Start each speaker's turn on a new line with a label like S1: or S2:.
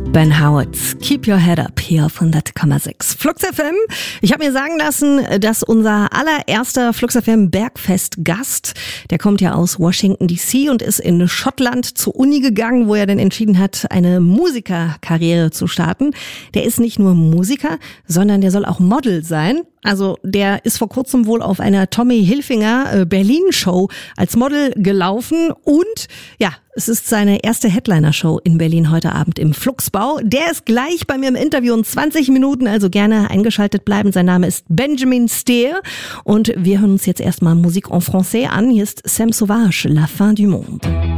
S1: Ben Howard's Keep Your Head Up hier auf 100,6 Flux FM. Ich habe mir sagen lassen, dass unser allererster Flux FM Bergfest-Gast, der kommt ja aus Washington DC und ist in Schottland zur Uni gegangen, wo er dann entschieden hat, eine Musikerkarriere zu starten. Der ist nicht nur Musiker, sondern der soll auch Model sein. Also der ist vor kurzem wohl auf einer Tommy Hilfiger Berlin-Show als Model gelaufen und ja, es ist seine erste Headliner-Show in Berlin heute Abend im Fluxbau. Der ist gleich bei mir im Interview in 20 Minuten, also gerne eingeschaltet bleiben. Sein Name ist Benjamin Steer und wir hören uns jetzt erstmal Musik en français an. Hier ist Sam Sauvage, La Fin du Monde.